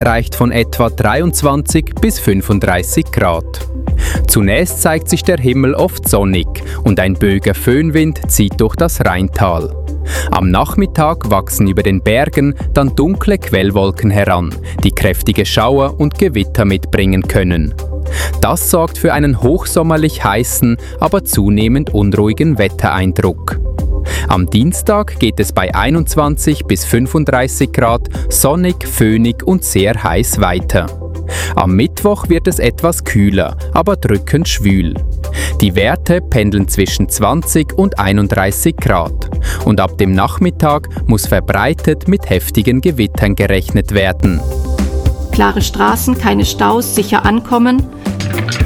reicht von etwa 23 bis 35 Grad. Zunächst zeigt sich der Himmel oft sonnig und ein böiger Föhnwind zieht durch das Rheintal. Am Nachmittag wachsen über den Bergen dann dunkle Quellwolken heran, die kräftige Schauer und Gewitter mitbringen können. Das sorgt für einen hochsommerlich heißen, aber zunehmend unruhigen Wettereindruck. Am Dienstag geht es bei 21 bis 35 Grad sonnig, föhnig und sehr heiß weiter. Am Mittwoch wird es etwas kühler, aber drückend schwül. Die Werte pendeln zwischen 20 und 31 Grad. Und ab dem Nachmittag muss verbreitet mit heftigen Gewittern gerechnet werden. Klare Straßen, keine Staus, sicher ankommen.